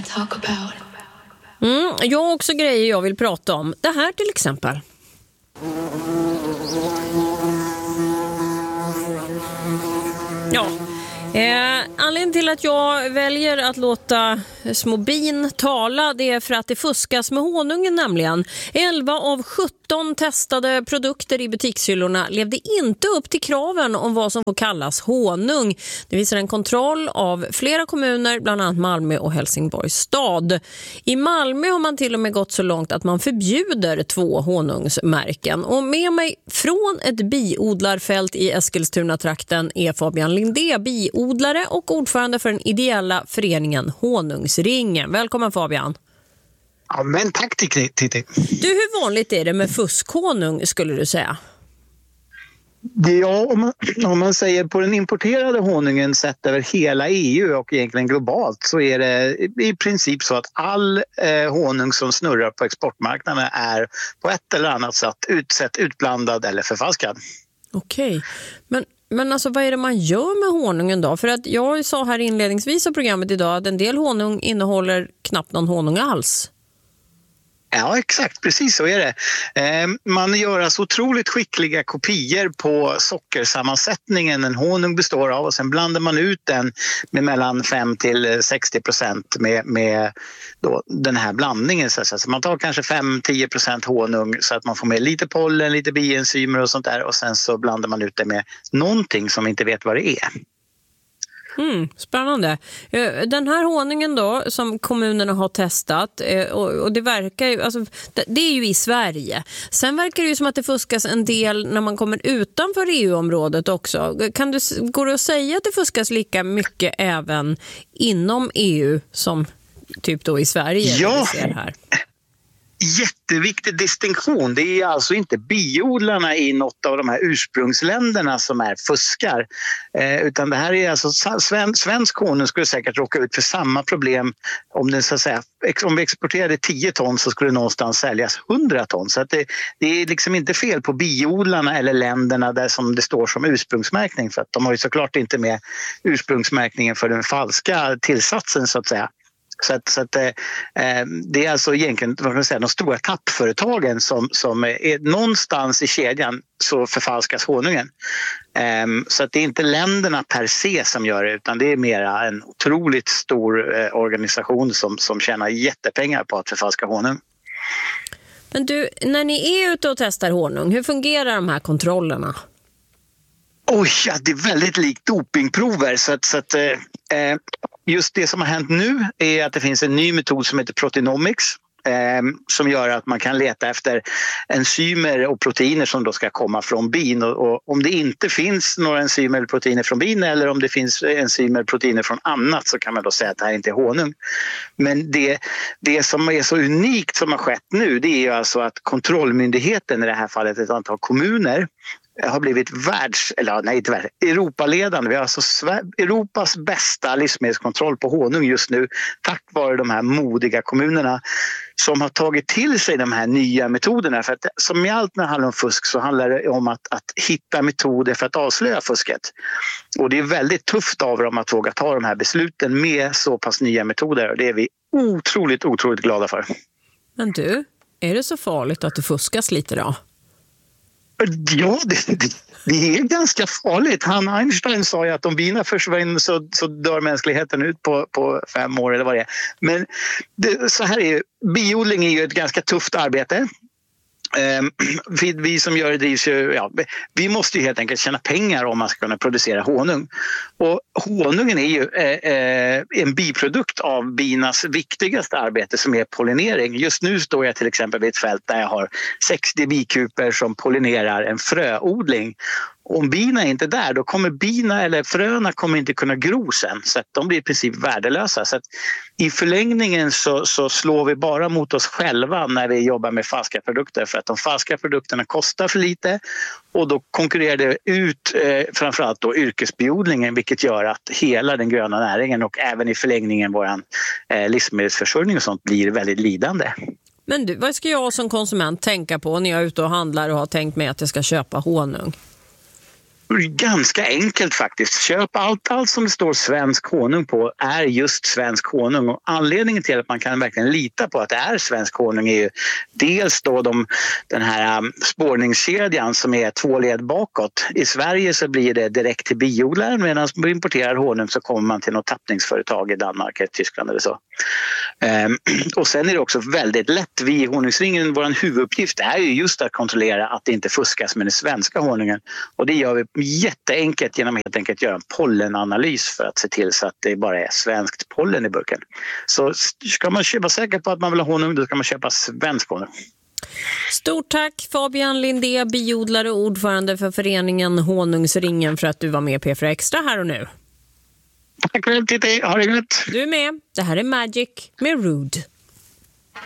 want to talk about. Jag har också grejer jag vill prata om. Det här till exempel. Ja. Anledningen till att jag väljer att låta små bin tala, det är för att det fuskas med honungen nämligen. 11 av 17 testade produkter i butikshyllorna levde inte upp till kraven om vad som får kallas honung. Det visar en kontroll av flera kommuner, bland annat Malmö och Helsingborgs stad. I Malmö har man till och med gått så långt att man förbjuder 2 honungsmärken. Och med mig från ett biodlarfält i Eskilstuna-trakten är Fabian Lindé, biodlare och ordförande för den ideella föreningen Honungsringen. Välkommen Fabian. Ja, men tack Titti. Du, hur vanligt är det med fuskhonung skulle du säga? Ja, om man säger på den importerade honungen sett över hela EU och egentligen globalt så är det i princip så att all honung som snurrar på exportmarknaden är på ett eller annat sätt utblandad eller förfalskad. Okej, men alltså vad är det man gör med honungen då? För att jag sa här inledningsvis av programmet idag att en del honung innehåller knappt någon honung alls. Ja, exakt. Precis så är det. Man gör alltså otroligt skickliga kopior på sockersammansättningen en honung består av och sen blandar man ut den med mellan 5-60% med då den här blandningen. Så man tar kanske 5-10% honung så att man får med lite pollen, lite bienzymer och sånt där och sen så blandar man ut det med någonting som inte vet vad det är. Spännande. Den här honungen då som kommunerna har testat och det verkar ju, alltså, det är ju i Sverige. Sen verkar det ju som att det fuskas en del när man kommer utanför EU-området också. Går det att säga att det fuskas lika mycket även inom EU som typ då i Sverige? Ja. Vi ser här? Jätteviktig distinktion. Det är alltså inte biodlarna i något av de här ursprungsländerna som är fuskar. Utan det här är alltså svensk honung skulle säkert råka ut för samma problem om det så att säga, om vi exporterade 10 ton så skulle det någonstans säljas 100 ton. Så att det är liksom inte fel på biodlarna eller länderna där som det står som ursprungsmärkning för att de har ju såklart inte med ursprungsmärkningen för den falska tillsatsen så att säga. Så att det är alltså egentligen vad man säga, de stora tappföretagen som är någonstans i kedjan så förfalskas honungen. Så att det är inte länderna per se som gör det utan det är mera en otroligt stor organisation som tjänar jättepengar på att förfalska honung. Men du, när ni är ute och testar honung, hur fungerar de här kontrollerna? Ja, det är väldigt likt dopingprover så att just det som har hänt nu är att det finns en ny metod som heter Proteomics som gör att man kan leta efter enzymer och proteiner som då ska komma från bin och om det inte finns några enzymer eller proteiner från bin eller om det finns enzymer och proteiner från annat så kan man då säga att det här inte är honung. Men det som är så unikt som har skett nu det är ju alltså att kontrollmyndigheten i det här fallet ett antal kommuner har blivit Europaledande. Vi har alltså Europas bästa livsmedelskontroll på honung just nu tack vare de här modiga kommunerna som har tagit till sig de här nya metoderna. För att som i allt när det handlar om fusk så handlar det om att hitta metoder för att avslöja fusket. Och det är väldigt tufft av dem att våga ta de här besluten med så pass nya metoder och det är vi otroligt glada för. Men du, är det så farligt att det fuskas lite då? Ja, det är ganska farligt. Einstein sa ju att om bina försvinner så dör mänskligheten ut på 5 år eller vad det är. Men så här är biodling är ju ett ganska tufft arbete. Vi som gör det drivs ju, vi måste ju helt enkelt tjäna pengar om man ska kunna producera honung. Och honungen är ju en biprodukt av binas viktigaste arbete som är pollinering. Just nu står jag till exempel vid ett fält där jag har 60 bikuper som pollinerar en fröodling. Om bina är inte där då kommer bina eller fröna kommer inte kunna gro sen så att de blir i princip värdelösa. Så att i förlängningen så slår vi bara mot oss själva när vi jobbar med falska produkter för att de falska produkterna kostar för lite och då konkurrerar det ut framförallt då yrkesbiodlingen vilket gör att hela den gröna näringen och även i förlängningen våran livsmedelsförsörjning och sånt blir väldigt lidande. Men du, vad ska jag som konsument tänka på när jag är ute och handlar och har tänkt mig att jag ska köpa honung? Ganska enkelt faktiskt. Köp allt som det står svensk honung på är just svensk honung. Och anledningen till att man kan verkligen lita på att det är svensk honung är ju dels då den här spårningskedjan som är 2 led bakåt. I Sverige så blir det direkt till biodlaren, medan på importerad honung så kommer man till något tappningsföretag i Danmark eller Tyskland eller så. Och sen är det också väldigt lätt. Vi i Honungsringen, vår huvuduppgift är ju just att kontrollera att det inte fuskas med den svenska honungen. Och det gör vi jätteenkelt genom att helt enkelt göra en pollenanalys för att se till så att det bara är svenskt pollen i burken. Så ska man vara säker på att man vill ha honung, då ska man köpa svensk honung. Stort tack Fabian Lindé, biodlare och ordförande för föreningen Honungsringen, för att du var med P4 Extra här och nu. Tack för det, Titti. Ha det gott. Du är med. Det här är Magic med Rude.